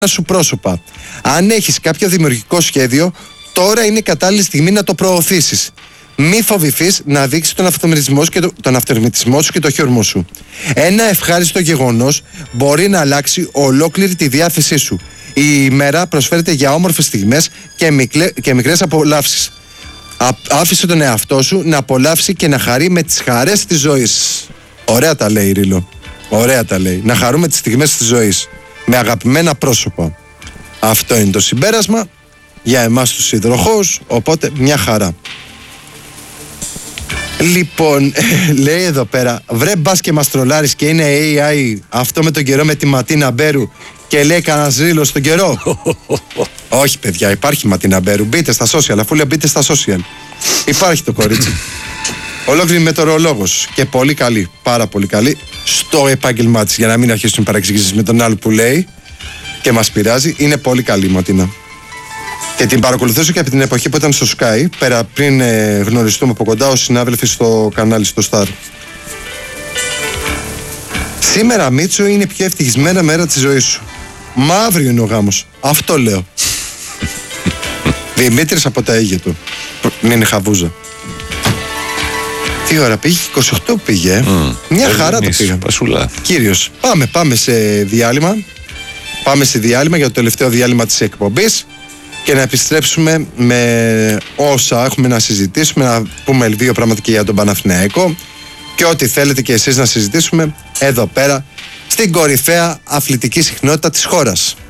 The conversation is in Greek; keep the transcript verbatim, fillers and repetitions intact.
σου πρόσωπα. Αν έχεις κάποιο δημιουργικό σχέδιο, τώρα είναι η κατάλληλη στιγμή να το προωθήσεις. Μη φοβηθείς να δείξεις τον αυτορμητισμό σου και το, τον αυτορμητισμό σου και το χιούμορ σου. Ένα ευχάριστο γεγονός μπορεί να αλλάξει ολόκληρη τη διάθεσή σου. Η ημέρα προσφέρεται για όμορφες στιγμές και, μικλε, και μικρές απολαύσεις. Α, άφησε τον εαυτό σου να απολαύσει και να χαρεί με τις χαρές της ζωής. Ωραία τα λέει η Ρίλο. Ωραία τα λέει. Να χαρούμε τις στιγμές της ζωής. Με αγαπημένα πρόσωπα. Αυτό είναι το συμπέρασμα για εμάς τους υδροχόους. Οπότε μια χαρά. Λοιπόν, λέει εδώ πέρα, βρε μπας και μας τρολάρεις και είναι έι άι αυτό με τον καιρό με τη Ματίνα Μπέρου και λέει κανένας ρίλος στον καιρό. Όχι παιδιά, υπάρχει Ματίνα Μπέρου. Μπείτε στα social, αφού λέει μπείτε στα social. Υπάρχει το κορίτσι. Ολόκληρη μετεωρολόγος και πολύ καλή, πάρα πολύ καλή στο επάγγελμά της, για να μην αρχίσουν παρεξηγήσεις με τον άλλο που λέει και μας πειράζει. Είναι πολύ καλή η Ματίνα. Και την παρακολουθήσω και από την εποχή που ήταν στο Sky, πέρα πριν ε, γνωριστούμε από κοντά ως συνάδελφοι στο κανάλι, στο Star. Σήμερα, Μίτσο, είναι η πιο ευτυχισμένα μέρα της ζωής σου. Μα αύριο είναι ο γάμος. Αυτό λέω. Δημήτρης από τα Αίγυπτο του. Μην είναι χαβούζα. Τι ώρα πήγε, είκοσι οκτώ πήγε. Mm. Μια ε, χαρά το πήγα. Πασούλα. Κύριος, πάμε, πάμε σε διάλειμμα. Πάμε σε διάλειμμα για το τελευταίο διάλειμμα της εκπομπής. Και να επιστρέψουμε με όσα έχουμε να συζητήσουμε, να πούμε δύο πράγματα και για τον Παναθηναϊκό και ό,τι θέλετε και εσείς να συζητήσουμε εδώ πέρα στην κορυφαία αθλητική συχνότητα της χώρας.